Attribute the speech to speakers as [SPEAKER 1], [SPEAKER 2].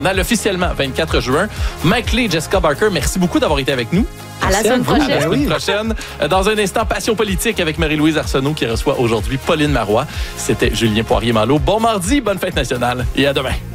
[SPEAKER 1] Officiellement, 24 juin. Mike Lee, Jessica Barker, merci beaucoup d'avoir été avec nous.
[SPEAKER 2] À la semaine prochaine.
[SPEAKER 1] À la semaine prochaine. Dans un instant, Passion politique avec Marie-Louise Arsenault qui reçoit aujourd'hui Pauline Marois. C'était Julien Poirier-Malo. Bon mardi, bonne fête nationale et à demain.